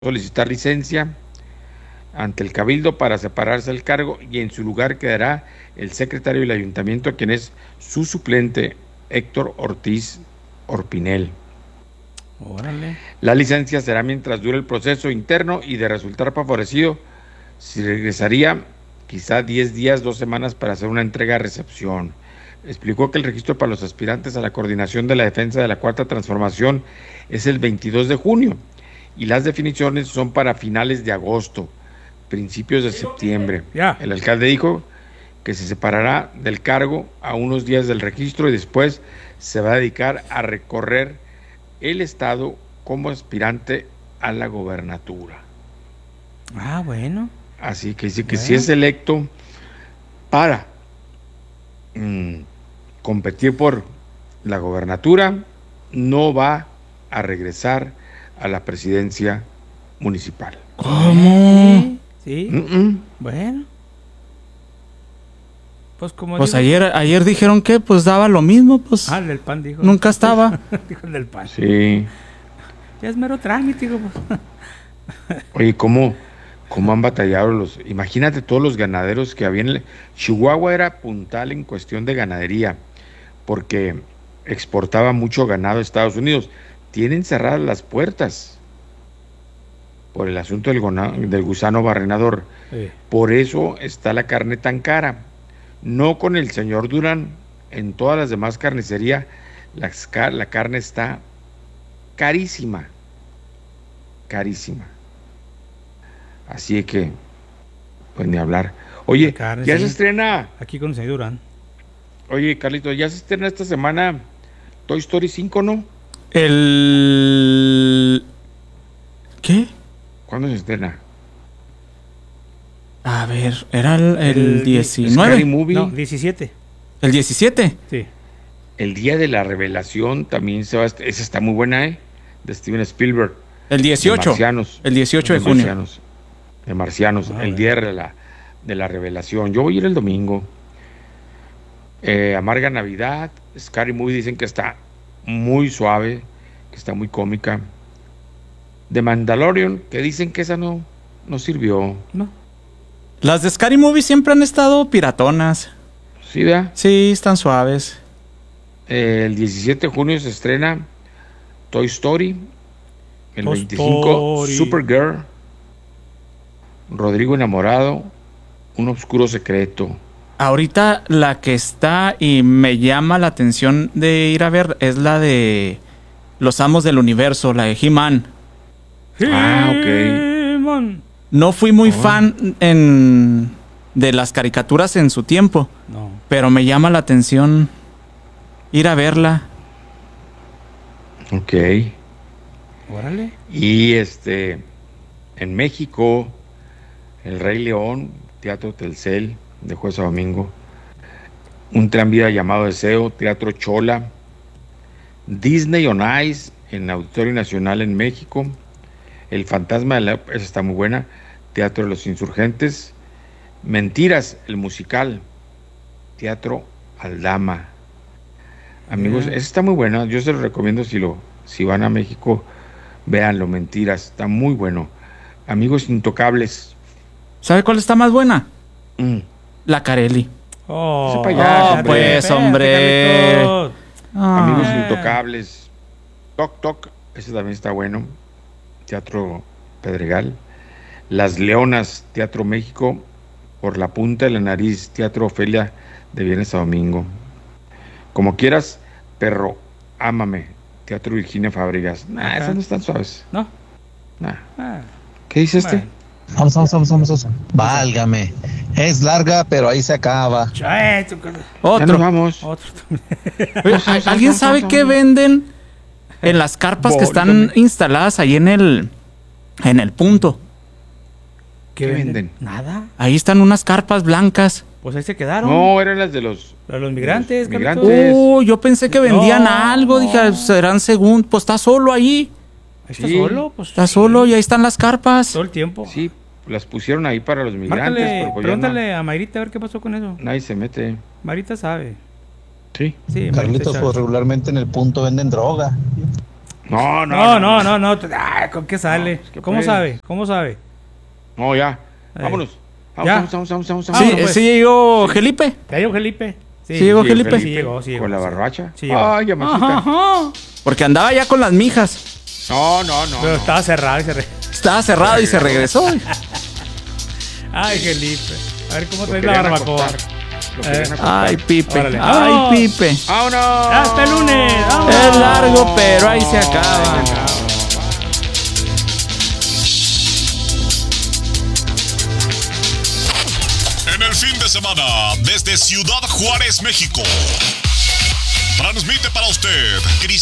solicitar licencia ante el Cabildo para separarse del cargo y en su lugar quedará el secretario del ayuntamiento, quien es su suplente, Héctor Ortiz Orpinel. Órale. La licencia será mientras dure el proceso interno y de resultar favorecido, si regresaría quizá 10 días, 2 semanas para hacer una entrega-recepción. Explicó que el registro para los aspirantes a la coordinación de la defensa de la Cuarta Transformación es el 22 de junio y las definiciones son para finales de agosto, principios de septiembre. Ya. El alcalde dijo que se separará del cargo a unos días del registro y después se va a dedicar a recorrer el estado como aspirante a la gobernatura. Ah, bueno. Así que dice que si es electo para competir por la gobernatura, no va a regresar a la presidencia municipal. ¿Cómo? Sí. Bueno. Pues como Pues digo, ayer dijeron que pues daba lo mismo, pues el del PAN dijo. nunca estaba. Dijo el del PAN. Sí. Ya es mero trámite, digo, pues. Oye, ¿cómo han batallado los... Imagínate todos los ganaderos que habían... Chihuahua era puntal en cuestión de ganadería, porque exportaba mucho ganado a Estados Unidos. Tienen cerradas las puertas por el asunto del gusano barrenador. Sí. Por eso está la carne tan cara. No con el señor Durán, en todas las demás carnicerías la carne está carísima. Carísima. Así que, pues ni hablar. Oye, La carne, ya sí. se estrena. Aquí con el señor Durán. Oye, Carlito, ya se estrena esta semana Toy Story 5, ¿no? ¿Qué? ¿Cuándo se estrena? A ver, era el Scary 19. Movie. No, 17. ¿El 17? Sí. El día de la revelación también se va a esa está muy buena, de Steven Spielberg. El 18. De Marcianos. El 18 de junio. Marcianos. De Marcianos. El día de la revelación. Yo voy a ir el domingo. Amarga Navidad. Scary Movie dicen que está muy suave, que está muy cómica. The Mandalorian, que dicen que esa no sirvió. No. Las de Scary Movie siempre han estado piratonas. ¿Sí, vea? Sí, están suaves. El 17 de junio se estrena Toy Story. El Toy 25, Story. Supergirl. Rodrigo Enamorado. Un oscuro secreto. Ahorita la que está y me llama la atención de ir a ver es la de Los Amos del Universo, la de He-Man. Ah, ok. He-Man. No fui muy fan de las caricaturas en su tiempo, No. pero me llama la atención ir a verla. Ok. Órale. Y en México, El Rey León, Teatro Telcel, de jueves a domingo. Un tranvía llamado Deseo, Teatro Chola. Disney on Ice, en Auditorio Nacional en México. El Fantasma de la... Esa está muy buena. Teatro de los Insurgentes. Mentiras, el musical. Teatro Aldama. Amigos, esa está muy buena. Yo se lo recomiendo si van a México, véanlo, Mentiras. Está muy bueno. Amigos Intocables. ¿Sabe cuál está más buena? La Carelli. Ese payaso, hombre. Pues, hombre. Carlitos. Amigos Intocables. Toc Toc, ese también está bueno. Teatro Pedregal. Las Leonas, Teatro México. Por la punta de la nariz, Teatro Ofelia, de viernes a domingo. Como quieras, Perro, ámame, Teatro Virginia Fábregas. Esas no están suaves. No. Nah. Ah, ¿Qué dice bueno. Vamos. Válgame. Es larga, pero ahí se acaba. Chay, tu cosa. Ya nos Otro. vamos. Otro. Oye, ¿alguien sabe qué venden en las carpas que están instaladas ahí en el punto? ¿Qué venden? Nada. Ahí están unas carpas blancas. Pues ahí se quedaron. No, eran las de los... Los migrantes. Los Carlitos. migrantes. Yo pensé que vendían No. algo. Dije, serán según. Pues está solo ahí. Ahí está Sí. solo. Pues Está sí. solo y ahí están las carpas. Todo el tiempo. Sí, las pusieron ahí para los migrantes. Márcale, pero pues ya pregúntale a Mayrita a ver qué pasó con eso. nadie se mete. Mayrita sabe. Sí. Sí, Carlitos, Mayrita pues regularmente en el punto venden droga. No. No. Ay, ¿con qué sale? No, es que ¿Cómo pues. sabe? ¿Cómo sabe? No, ya. Ay. Vámonos. ¿Ya? Vamos. Sí, pues. sí llegó Felipe. ¿Ya llegó Felipe? Sí, llegó Felipe. Sí, llegó. Con la barbacha. Sí, llegó. Ay, Yamasita. Porque andaba ya con las mijas. No. Pero estaba cerrado y Estaba cerrado y se regresó. Ay, Felipe. A ver cómo Lo traes la querían barbacoa. acostar. Lo querían acostar. Ay, Pipe. Órale. Ay, ¡Vámonos! Pipe. ¡Vámonos! Hasta el lunes. ¡Vámonos! Es largo, pero ahí se acaba. En el fin de semana, desde Ciudad Juárez, México, transmite para usted